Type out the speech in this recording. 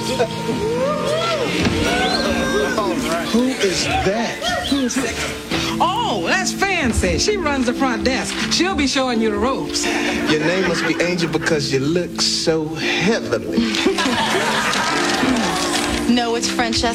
Who is that? Oh, that's Fancy. She runs the front desk. She'll be showing you the ropes. Your name must be Angel because you look so heavenly. No, it's Francesca.